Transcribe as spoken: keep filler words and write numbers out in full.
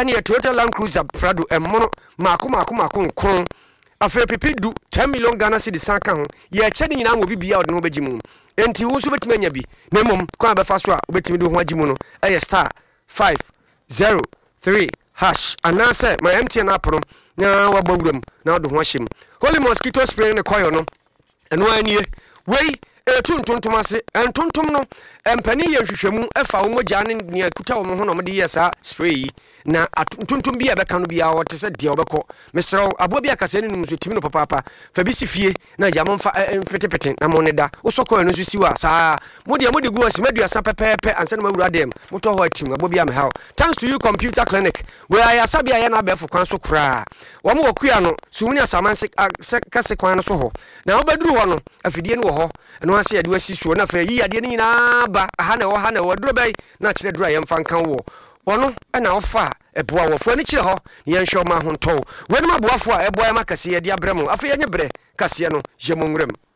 ɛne yɛ Toyota Land Cruiser Prado ɛmono maako maako maako nkron afei pepe du ten million Ghana cedis sanka ho yɛ kyɛ ne nyinaa mo bibia ɔde no bɛgye mu enti wo so betimi anya bi na mom kwa bɛfa so a obetimi de ho agye mu no ɛyɛ star five zero three hash anase my M T N app no na wabawuram na ɔde ho ahyem holy mosquito spray ne koyo no ɛno anie wei etuntuntum ase entuntum no empani ye hwehwemu efa wo mogya ne ne akuta wo ho no mo de yesa spray na tuntum bi ebeka no bia wo te se de obekọ mesrew abo bi akase ne num so timi no papa fa bi si fie na ya mo mfa petepete na mo ne da wo sokọ no so siwa saa mo de mo de gu asimadu asa pepepe anse na mawura dem mo to ho atim abo bi am how thanks to you computer clinic where I asabia ya na befo kwan so kra wo mo wakua no sumuni asamanse kase kwan no so ho na wo baduru ho no afidie no ho no ase yade wasi suo na fa yi ade ni nyina ba aha na wo ha na wo duro bai na kire duro yem fa nkan wo wono na wo fa eboa wo fo ni kire ho ye nhwe ma ho nto we no maboafo a eboa ma kase ye de abrem afa ye nye bre kase no je mo nwrem